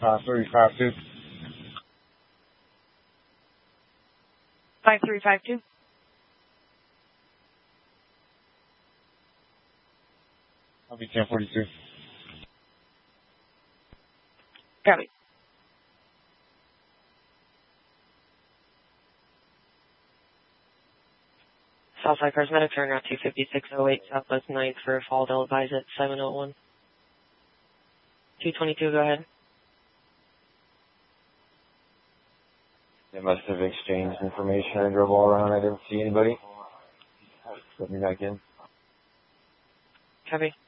5352. 5352. I'll be 1042. Copy. Southside Cosmetic, turn around 25608, Southwest 9th for a fall, they'll advise at 701. 222, go ahead. They must have exchanged information. I drove all around. I didn't see anybody. Let me back in. Copy.